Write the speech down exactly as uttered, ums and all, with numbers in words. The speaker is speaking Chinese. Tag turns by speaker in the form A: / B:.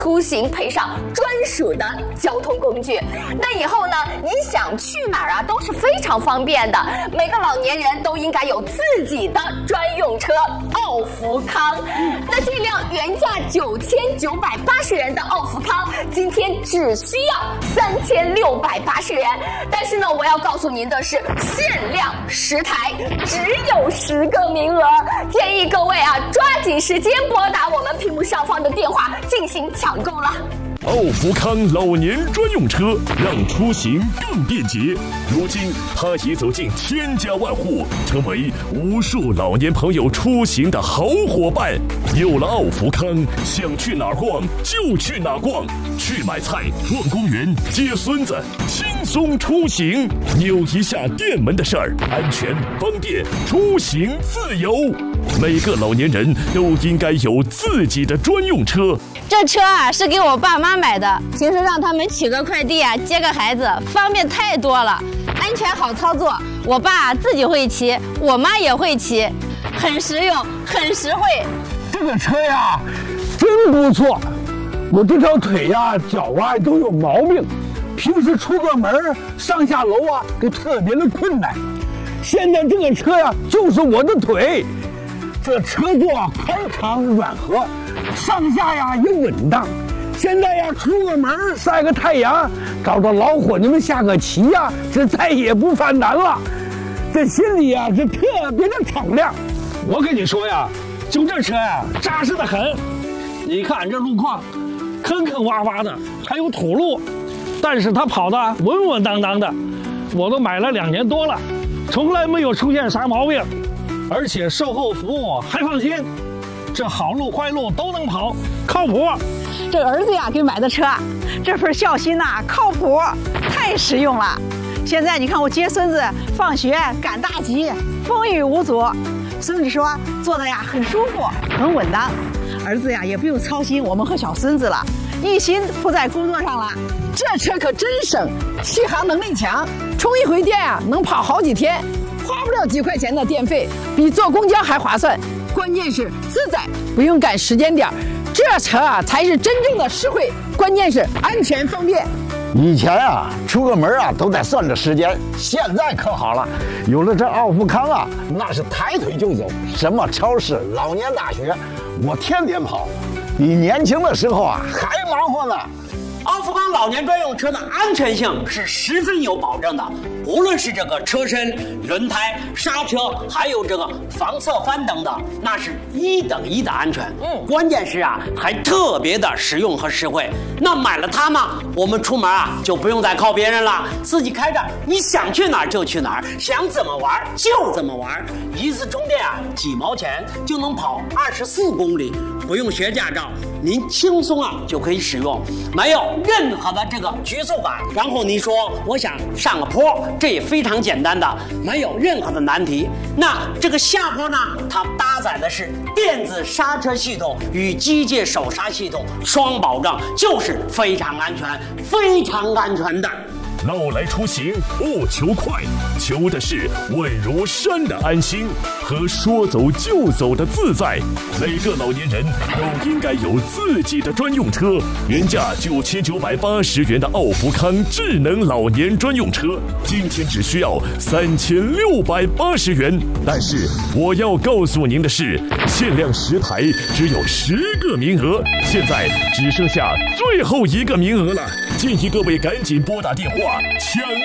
A: 出行配上专属的交通工具。那以后呢，你想去哪儿啊，都是非常方便的。每个老年人都应该有自己的专用车奥福康。那这辆原价九千九百八十元的奥福康，今天只需要三千六百八十元。但是呢，我要告诉您的是，限量十台，只有十个名额。建议各位啊，抓紧时间拨打我们屏幕上方的电话进行抢。抢购了。
B: 奥福康老年专用车让出行更便捷，如今它已走进千家万户，成为无数老年朋友出行的好伙伴。有了奥福康，想去哪儿逛就去哪儿逛，去买菜、逛公园、接孙子，轻松出行。扭一下电门的事儿，安全方便，出行自由。每个老年人都应该有自己的专用车。
C: 这车啊是给我爸妈买的，平时让他们取个快递啊，接个孩子，方便太多了，安全好操作。我爸自己会骑，我妈也会骑，很实用，很实惠。
D: 这个车呀，真不错。我这条腿呀、脚啊都有毛病，平时出个门、上下楼啊都特别的困难。现在这个车呀，就是我的腿。这车座啊宽敞软和，上下呀也稳当。现在呀出个门晒个太阳，找着老伙计们下个棋呀，这再也不犯难了。这心里呀是特别的敞亮。我跟你说呀，就这车呀扎实的很。你看这路况，坑坑洼洼的，还有土路，但是它跑得稳稳当当的。我都买了两年多了，从来没有出现啥毛病。而且售后服务还放心，这好路坏路都能跑，靠谱。
E: 这儿子呀给买的车，这份孝心呐、啊、靠谱，太实用了。现在你看我接孙子放学赶大集，风雨无阻。孙子说坐的呀很舒服，很稳当。儿子呀也不用操心我们和小孙子了，一心扑在工作上了。
F: 这车可真省，续航能力强，充一回电啊能跑好几天。花不了几块钱的电费，比坐公交还划算。关键是自在，不用赶时间点，这车啊才是真正的实惠。关键是安全方便。
D: 以前啊，出个门啊都得算着时间，现在可好了，有了这奥福康啊，那是抬腿就走，什么超市、老年大学，我天天跑，比年轻的时候啊还忙活呢。
G: 奥福康老年专用车的安全性是十分有保证的，无论是这个车身、轮胎、刹车，还有这个防侧翻等等，那是一等一的安全。嗯，关键是啊，还特别的实用和实惠。那买了它呢，我们出门啊就不用再靠别人了，自己开着，你想去哪儿就去哪儿，想怎么玩就怎么玩。一次充电啊几毛钱就能跑二十四公里，不用学驾照，您轻松啊就可以使用，没有任何的这个局促感。然后你说我想上个坡，这也非常简单的，没有任何的难题。那这个下坡呢，它搭载的是电子刹车系统与机械手刹系统双保证，就是非常安全非常安全的。
B: 老来出行不求快，求的是稳如山的安心和说走就走的自在。每个老年人都应该有自己的专用车。原价九千九百八十元的奥福康智能老年专用车，今天只需要三千六百八十元。但是我要告诉您的是，限量十台，只有十个名额，现在只剩下最后一个名额了。建议各位赶紧拨打电话抢